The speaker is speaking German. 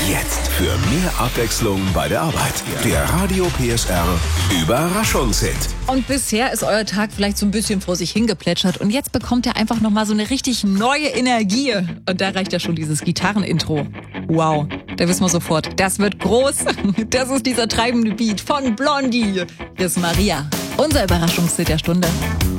Jetzt für mehr Abwechslung bei der Arbeit. Der Radio PSR Überraschungshit. Und bisher ist euer Tag vielleicht so ein bisschen vor sich hingeplätschert und jetzt bekommt ihr einfach nochmal so eine richtig neue Energie. Und da reicht ja schon dieses Gitarrenintro. Wow, da wissen wir sofort, das wird groß. Das ist dieser treibende Beat von Blondie. Hier ist Maria, unser Überraschungshit der Stunde.